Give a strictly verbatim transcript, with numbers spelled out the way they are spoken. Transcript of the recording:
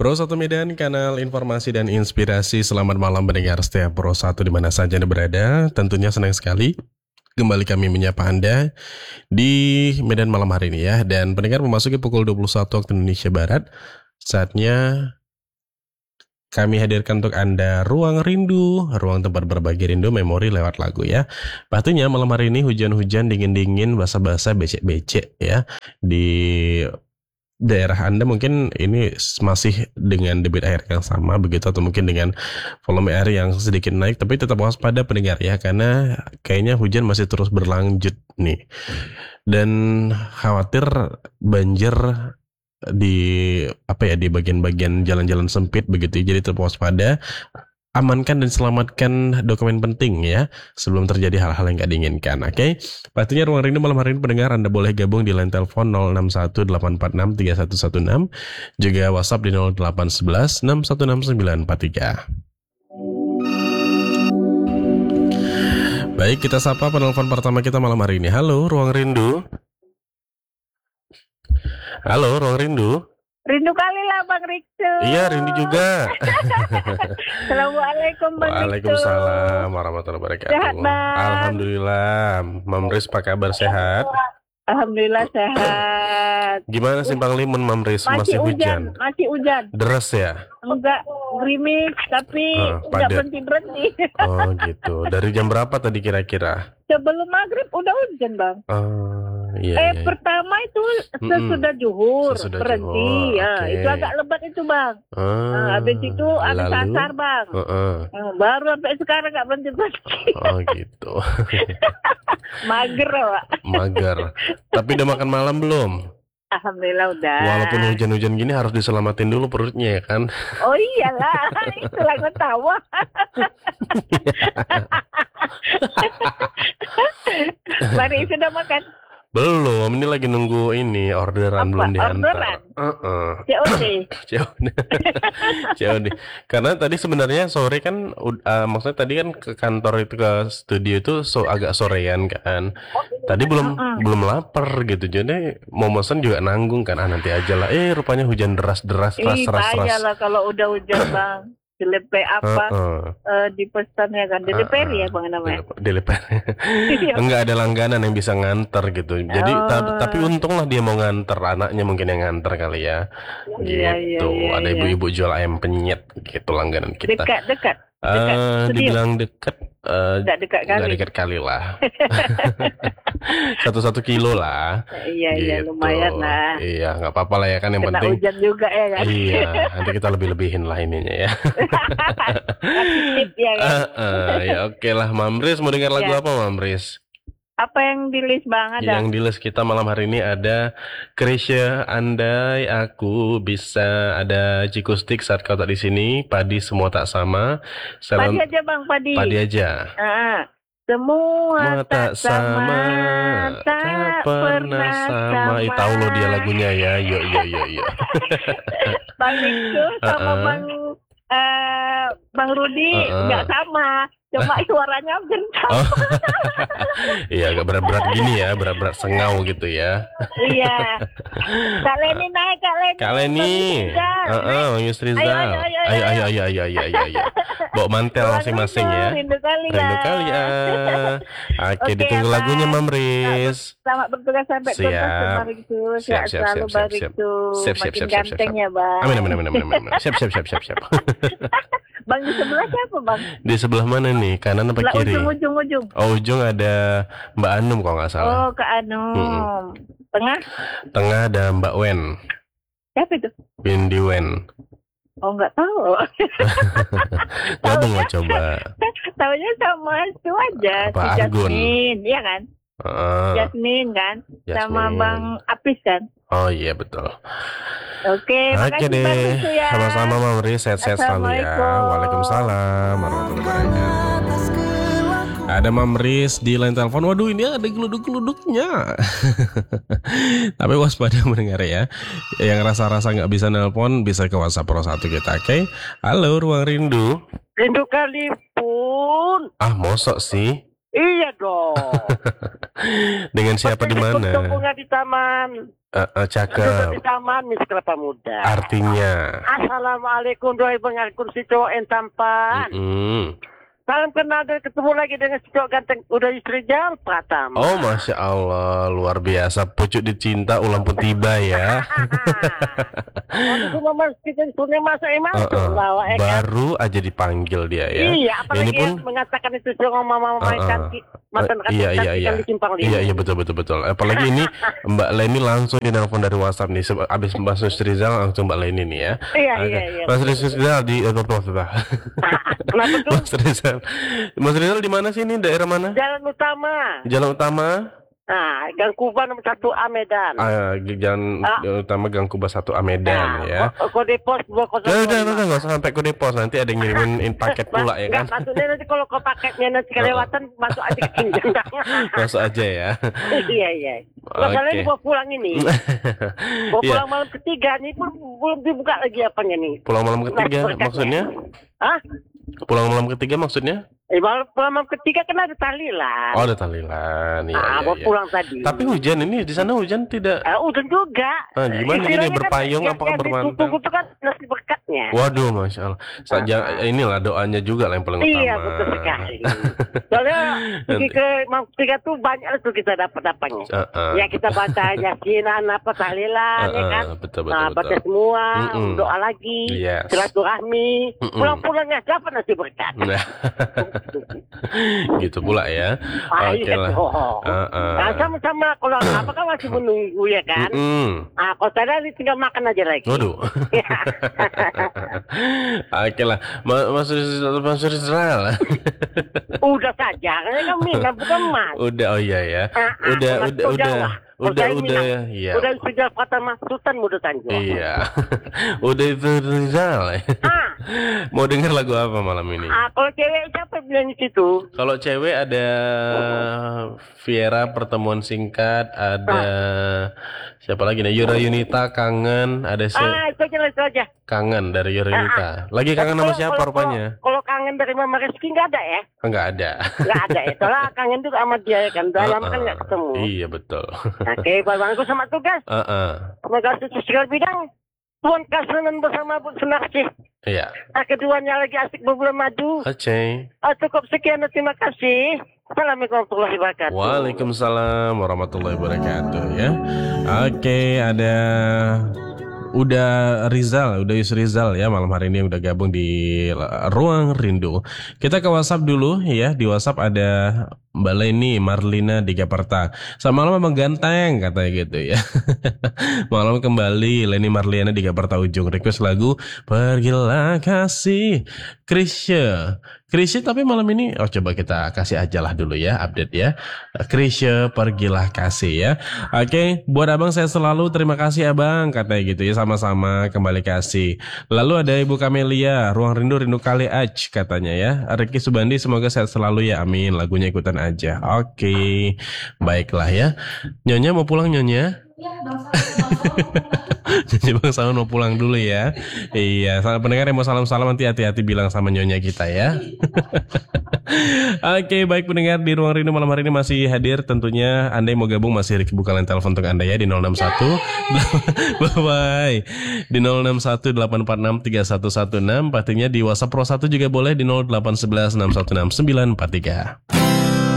Pro satu Medan, kanal informasi dan inspirasi. Selamat malam pendengar setia Pro satu di mana saja Anda berada. Tentunya senang sekali kembali kami menyapa Anda di Medan malam hari ini ya. Dan pendengar memasuki pukul dua puluh satu waktu Indonesia Barat. Saatnya kami hadirkan untuk Anda Ruang Rindu, ruang tempat berbagi rindu memori lewat lagu ya. Pastinya malam hari ini hujan-hujan, dingin-dingin, basah-basah, becek-becek ya. Di daerah Anda mungkin ini masih dengan debit air yang sama begitu, atau mungkin dengan volume air yang sedikit naik, tapi tetap waspada pendengar ya, karena kayaknya hujan masih terus berlanjut nih. Dan khawatir banjir di apa ya di bagian-bagian jalan-jalan sempit begitu, jadi tetap waspada, amankan dan selamatkan dokumen penting ya sebelum terjadi hal-hal yang gak diinginkan. Oke, okay? Pastinya Ruang Rindu malam hari ini pendengar Anda boleh gabung di line telepon nol enam satu delapan empat enam tiga satu satu enam, juga WhatsApp di nol delapan satu satu enam satu enam sembilan empat tiga. Baik, kita sapa penelpon pertama kita malam hari ini. Halo Ruang Rindu. Halo, Ruang Rindu. Rindu kali lah Bang Riksu. Iya, rindu juga. Assalamualaikum Bang Riksu. Waalaikumsalam warahmatullahi wabarakatuh. Sehat Bang? Alhamdulillah. Mamris, apa kabar, sehat? Alhamdulillah sehat. Gimana Simpang Limun Mamris? Masih, Masih hujan, hujan? masih hujan. Deras ya? Enggak gerimis, tapi Ah, enggak padat. berhenti-berhenti. Oh gitu. Dari jam berapa tadi kira-kira? Sebelum maghrib udah hujan Bang. Oh iya, eh iya. pertama itu sesudah zuhur Sesudah berhenti zuhur, ya, oke. itu agak lebat itu Bang. Ah, Nah, habis itu habis lalu? asar Bang. Heeh. Nah, baru sampai sekarang enggak berhenti-berhenti. Oh gitu. Mager ya Pak. Mager. Tapi udah makan malam belum? Alhamdulillah udah. Walaupun hujan-hujan gini harus diselamatin dulu perutnya ya kan? Oh iyalah, itulah gue tawa. Mari sudah makan. Belum, ini lagi nunggu ini orderan. Apa? Belum diantar. Orderan? Heeh. C O D. C O D. C O D. Karena tadi sebenarnya sore kan, uh, maksudnya tadi kan ke kantor itu, ke studio itu so agak sorean kan. Tadi belum Uh-uh. belum lapar gitu, jadi mau mesen juga nanggung kan. Ah nanti aja lah. Eh rupanya hujan deras-deras, Ih, ras-ras-ras. bahaya lah kalau udah hujan Bang. Dilepe apa? Heeh. Eh, di pesan ya kan. Delivery ya Bang namanya. Deliver. Iya. Enggak ada langganan yang bisa nganter gitu. Jadi Oh. ta- tapi untung lah dia mau nganter, anaknya mungkin yang nganter kali ya. Gitu. Iya, iya, iya, Ada iya. ibu-ibu jual ayam penyet gitu langganan kita. Dekat, dekat. Eh, Dekat. Studio. dibilang dekat, eh, Enggak dekat nggak kali. dekat kali lah. Satu-satu kilo lah. Iya, iya, Gitu. lumayan lah. Iya, nggak apa-apa lah ya kan, yang Kena penting. hujan juga ya kan. Iya, nanti kita lebih-lebihin lah ininya ya. Kasih tip ya kan. Eh, eh, ya oke lah, Mamris mau dengar lagu Ya. apa Mamris? Apa yang di list Bang ada? Yang di list kita malam hari ini ada Krisya, Andai Aku Bisa, ada Cikustik, Saat Kau Tak Di Sini, Padi Semua Tak Sama, Salam Padi aja Bang, padi. Padi Aja. Ah, semua Semua tak sama, tak pernah sama. Ih, tahu loh dia lagunya ya. Yuk yuk yuk yuk. Bang Riksu sama Uh-uh. Bang eh, Bang Rudi Uh-uh. nggak sama, cuma suaranya hampir sama. Oh. Iya, agak berat-berat gini ya, berat-berat sengau gitu ya. Iya. Kak Leni naik, Kak Leni. Kak Leni, heeh, Bang Yusrizal. Ayo, ayo, ayo, ayo, ayo, ayo, ayo, ayo, ayo, ayo. Bawa mantel Ruang masing-masing Rindu, ya. Rindu kali lah. Rindu kali ya. Oke, Oke, ditunggu ya, lagunya Bang. Mamris. Selamat bertugas sampai Siap. tuntas Bang Riksu. Siap, Sehat siap, selalu siap, Bang siap, siap. Riksu. Siap, siap, Makin siap, siap, ganteng siap. ya Bang. Amin, amin, amin, amin, amin. Siap, siap, siap, siap, siap. Bang di sebelah siapa Bang? Di sebelah mana nih? Kanan apa Sebelah kiri? ujung, ujung, ujung. Oh, ujung ada Mbak Anum kalau nggak salah. Oh, Kak Anum. Tengah? Tengah ada Mbak Wen, Siapa itu? Windy Wen. Oh, nggak tahu. Gabung lah coba. Tahunya sama itu aja. Apa, Si Argun? Jasmine, iya kan? Heeh. Jasmine kan? Sama Jasmine. Bang Apis kan? Oh iya betul. Oke, Oke makasih deh, Bang Riksu ya. sama-sama Mamri, sehat-sehat selalu ya. Assalamualaikum. Waalaikumsalam warahmatullahi wabarakatuh. Ada Mamris di line telepon. Waduh, ini ada geluduk-geluduknya. Tapi waspada mendengar ya. Yang rasa-rasa nggak bisa nelpon bisa ke WhatsApp Pro satu kita, oke? Halo, Ruang Rindu. Rindu kali pun. Ah, mosok sih? Iya dong. Dengan siapa di mana? Bertemu di taman. Uh, uh, Duduk cakep. di taman Miss Kelapa Muda. Artinya. Assalamualaikum doi pengalaikum si cowok yang tampan. Mm. Salam kenal dan ketemu lagi dengan si cowok ganteng udah istri Rijal Pratama. Oh, Masya Allah, luar biasa. Pucuk dicinta, ulang pun tiba ya. Waktu itu mama kita disuruhnya masuk eh masuk Uh, uh. bawa eh kan. Baru aja dipanggil dia ya. Iya, apalagi Ini pun yang mengatakan itu cowok mama mama Uh, uh. cantik. Mantan Uh, iya, iya, iya. di Simpang Lima. Iya, iya, betul, betul, betul. Apalagi ini Mbak Leni langsung dinelpon dari WhatsApp nih. Se- Abis Mbak Rizal langsung Mbak Leni nih ya. Iya, Oke. iya, iya. Mas Rizal di eh, tuh, tuh, tuh. Kenapa tuh? Mas Rizal. Mas Rizal di mana sih ini? Daerah mana? Jalan utama. Jalan utama. Nah, Gang Kuba nomor satu A Medan. Ah, jalan Ah. utama Gang Kuba satu A Medan Nah, ya. ko- kode pos dua nol Udah, udah, lima. udah, nggak usah sampai kode pos. Nanti ada yang ngirimin in paket pula ya kan. Enggak, maksudnya nanti kalau kau paketnya nanti kelewatan masuk aja ke pinjam tangan. Masuk aja ya. Iya, iya. Masalahnya Oke. ini mau pulang ini. Mau Iya. pulang malam ketiga nih belum belum dibuka lagi apanya nih. Pulang malam ketiga Berkatnya. maksudnya? Hah? Pulang malam ketiga maksudnya? Eh, malam, malam ketiga kan ada tahlilan. Oh, ada tahlilan. Iya, Ah, iya, mau iya. pulang tadi. Tapi hujan ini di sana hujan tidak? Ah, hujan juga. Ah, gimana ini, Istilahnya berpayung kan, apakah yang- yang bermantang? ditunggu itu kan nasi berkatnya. Waduh, Masya Allah. Saja inilah doanya juga lah yang paling utama. Iya, betul sekali. Soalnya pergi ke Malam Ketiga tuh banyak tuh kita dapat-dapatnya. Uh-uh. Ya kita baca yasinan apa tahlilan ya Uh-uh, kan. betul, betul, Nah, baca betul. semua, Mm-mm. doa lagi, Yes. silaturahmi. Mm-mm. Pulang-pulangnya dapat nasi berkat. Nah, gitu pula ya. Ah, Oke iya, lah. oh. Uh-uh. Nah, sama-sama kalau apa kan masih menunggu ya kan. Mm-mm. Ah, kalau tadi tinggal makan aja lagi. Waduh. Oke lah, Ma- Mas Rizal, Mas Rizal. Udah saja, karena kan Mina bukan Mas. Udah, oh iya ya. Ah, ah, Udah, Mas udah, udah, Jawa. udah, Kalau udah, saya iya. Udah sudah kata Mas Sultan Muda Tanjung. Iya. Udah itu Rizal. Ah, Mau denger lagu apa malam ini? ah, kalau cewek siapa bilang di situ? Kalau cewek ada Viera pertemuan singkat, ada siapa lagi nih? Yura Yunita kangen, ada si Ah, itu aja, itu aja. kangen dari Yura Yunita. Lagi kangen sama Kalau- siapa kalau- rupanya? Kalau, kalau kangen dari Mama Rizky nggak ada ya? Enggak ada. Nggak ada ya. Soalnya kangen juga sama dia ya kan. Udah lama kan nggak ketemu. Iya betul. Oke, Bang sama tugas. Heeh. Semoga sukses segala bidang. Tuan Kasrenan bersama Bu Senarsih. Iya. Ah, keduanya lagi asik berbulan madu. Oke. Ah, cukup sekian dan terima kasih. Assalamualaikum warahmatullahi wabarakatuh. Waalaikumsalam warahmatullahi wabarakatuh ya. Oke, ada udah Rizal, udah Yus Rizal ya malam hari ini udah gabung di Ruang Rindu. Kita ke WhatsApp dulu ya. Di WhatsApp ada Mbak Leni Marlina di Jakarta. Selamat malam Abang Ganteng katanya gitu ya. Malam kembali Leni Marlina di Jakarta Ujung. Request lagu Pergilah Kasih Krisya. Krisya tapi malam ini oh coba kita kasih aja lah dulu ya update ya. Krisya Pergilah Kasih ya. Oke, buat Abang saya selalu terima kasih Abang katanya gitu ya, sama-sama kembali kasih. Lalu ada Ibu Kamelia, Ruang Rindu Rindu Kali Aj katanya ya. Riki Subandi semoga sehat selalu ya, amin. Lagunya ikutan aja. Oke, baiklah ya. Nyonya mau pulang Nyonya? Jadi Bang Salman mau pulang dulu ya. Iya, salam pendengar yang mau salam-salam nanti hati-hati bilang sama nyonya kita ya. Oke, baik pendengar di Ruang Rindu malam hari ini masih hadir tentunya. Anda yang mau gabung masih Ricky buka line telepon untuk Anda ya di nol enam satu bye bye di nol enam satu delapan empat enam tiga satu satu enam. Pastinya di WhatsApp Pro satu juga boleh di nol delapan satu satu enam satu enam sembilan empat tiga.